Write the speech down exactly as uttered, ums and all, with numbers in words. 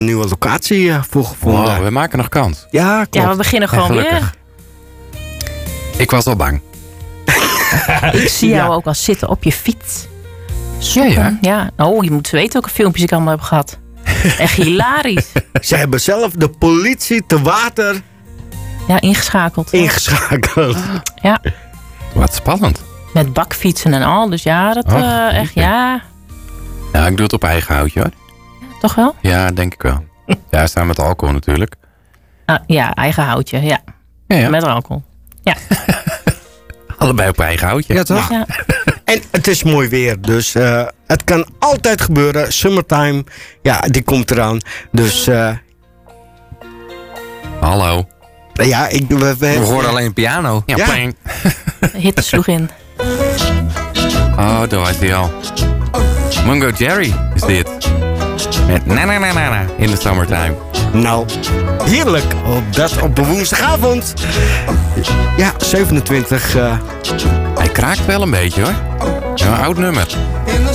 nieuwe locatie uh, voor gevonden. Wow, we maken nog kans. Ja, klopt. Ja, we beginnen gewoon weer. Ik was al bang. Ik zie jou Ja. ook al zitten op je fiets. Ja, ja. ja. Oh, je moet weten welke filmpjes ik allemaal heb gehad. Echt hilarisch. Ze hebben zelf de politie te water Ja, ingeschakeld. ingeschakeld. Ja, Wat spannend. met bakfietsen en al. Dus ja, dat Oh, eh, echt, ja. Ja, ik doe het op eigen houtje hoor. Toch wel? Ja, denk ik wel. Ja, staan met alcohol natuurlijk. Ah, ja, eigen houtje. Ja, Ja, ja. met alcohol. Ja. Allebei op eigen houtje. Ja, toch? ja. En het is mooi weer, dus uh, het kan altijd gebeuren. Summertime, ja, die komt eraan. Dus uh, Hallo. ja, ik... We, we, We horen alleen een piano. Ja, Ja. pling. De hitte sloeg in. Oh, daar was hij al. Mungo Jerry is dit. Met na na na na na in de summertime. Nou, heerlijk. Op, dat op een woensdagavond. Ja, zevenentwintig. Uh, Hij kraakt wel een beetje hoor. Ja, een oud nummer.